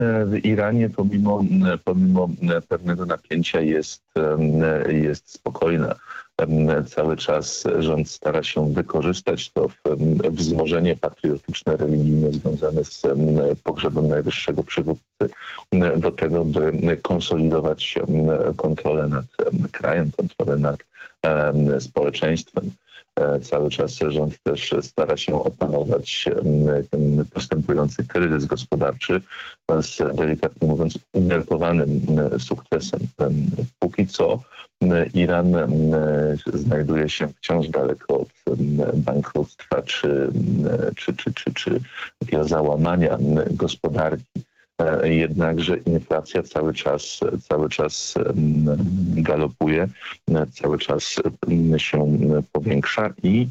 w Iranie pomimo pewnego napięcia jest spokojna. Cały czas rząd stara się wykorzystać to wzmożenie patriotyczne, religijne związane z pogrzebem najwyższego przywódcy do tego, by konsolidować kontrolę nad krajem, kontrolę nad społeczeństwem. Cały czas rząd też stara się opanować ten postępujący kryzys gospodarczy z, delikatnie mówiąc, umiarkowanym sukcesem. Póki co Iran znajduje się wciąż daleko od bankructwa czy takiego załamania gospodarki. Jednakże inflacja cały czas galopuje, cały czas się powiększa i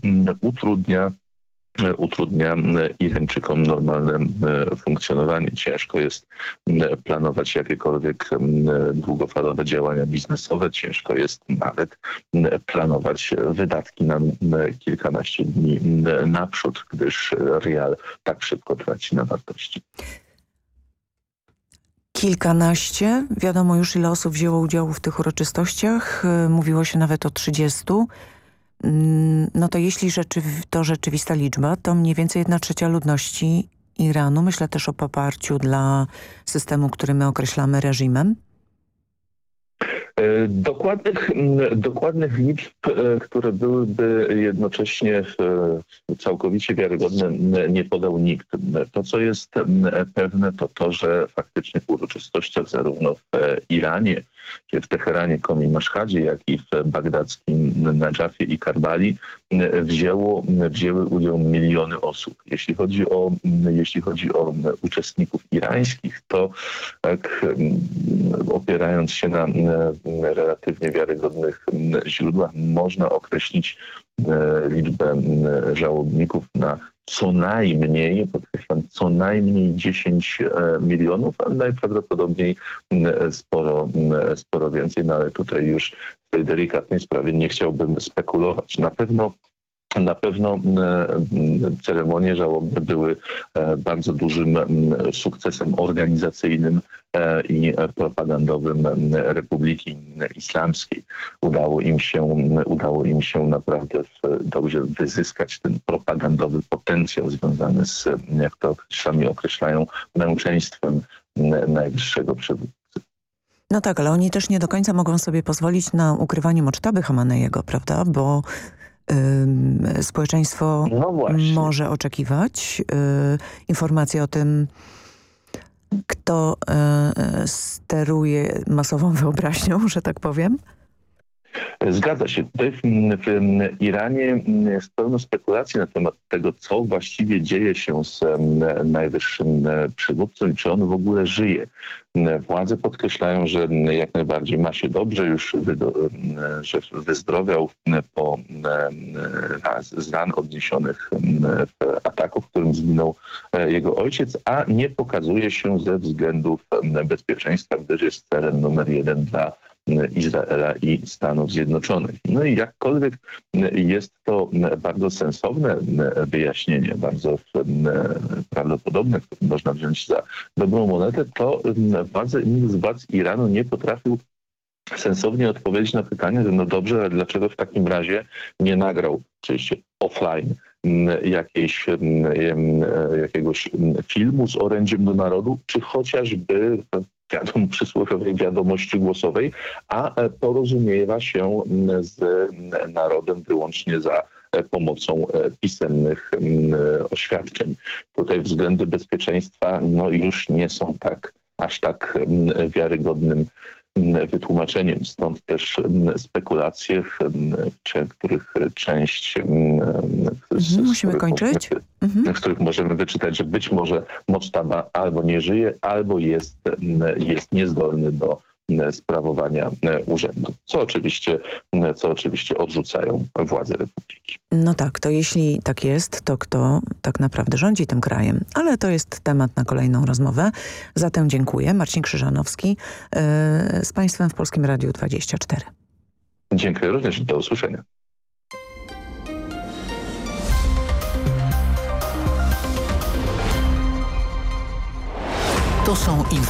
utrudnia Irańczykom normalne funkcjonowanie. Ciężko jest planować jakiekolwiek długofalowe działania biznesowe. Ciężko jest nawet planować wydatki na kilkanaście dni naprzód, gdyż rial tak szybko traci na wartości. Kilkanaście. Wiadomo już, ile osób wzięło udział w tych uroczystościach. Mówiło się nawet o 30. No to jeśli to rzeczywista liczba, to mniej więcej 1/3 ludności Iranu. Myślę też o poparciu dla systemu, który my określamy reżimem. Dokładnych liczb, które byłyby jednocześnie całkowicie wiarygodne, nie podał nikt. To, co jest pewne, to to, że faktycznie w uroczystościach zarówno w Iranie, w Teheranie, Komi, Maszhadzie, jak i w bagdadzkim Nadżafie i Karbali wzięły udział miliony osób. Jeśli chodzi o uczestników irańskich, to tak, opierając się na relatywnie wiarygodnych źródłach, można określić liczbę żałobników na co najmniej, podkreślam, co najmniej 10 milionów, ale najprawdopodobniej sporo więcej, no ale tutaj już w tej delikatnej sprawie nie chciałbym spekulować. Na pewno ceremonie żałobne były bardzo dużym sukcesem organizacyjnym i propagandowym Republiki Islamskiej. Udało im się naprawdę dobrze wyzyskać ten propagandowy potencjał związany z, jak to sami określają, męczeństwem najwyższego przywódcy. No tak, ale oni też nie do końca mogą sobie pozwolić na ukrywanie mocztaby Hamanejego, prawda? Bo społeczeństwo może oczekiwać informacji o tym, kto steruje masową wyobraźnią, że tak powiem. Zgadza się. Tutaj w Iranie jest pełno spekulacji na temat tego, co właściwie dzieje się z najwyższym przywódcą i czy on w ogóle żyje. Władze podkreślają, że jak najbardziej ma się dobrze, że wyzdrowiał z ran odniesionych w ataku, w którym zginął jego ojciec, a nie pokazuje się ze względów bezpieczeństwa, gdyż jest celem numer 1 dla Izraela i Stanów Zjednoczonych. No i jakkolwiek jest to bardzo sensowne wyjaśnienie, bardzo prawdopodobne, które można wziąć za dobrą monetę, to nikt z władz Iranu nie potrafił sensownie odpowiedzieć na pytanie, że no dobrze, ale dlaczego w takim razie nie nagrał, oczywiście offline, jakiegoś filmu z orędziem do narodu, czy chociażby przysłowiowej wiadomości głosowej, a porozumiewa się z narodem wyłącznie za pomocą pisemnych oświadczeń. Tutaj względy bezpieczeństwa już nie są aż tak wiarygodnym wytłumaczeniem. Stąd też spekulacje, w których część musimy kończyć. W których możemy wyczytać, że być może mocztaba albo nie żyje, albo jest niezdolny do sprawowania urzędu, co oczywiście odrzucają władze Republiki. No tak, to jeśli tak jest, to kto tak naprawdę rządzi tym krajem? Ale to jest temat na kolejną rozmowę. Zatem dziękuję. Marcin Krzyżanowski z Państwem w Polskim Radiu 24. Dziękuję również. Do usłyszenia. To są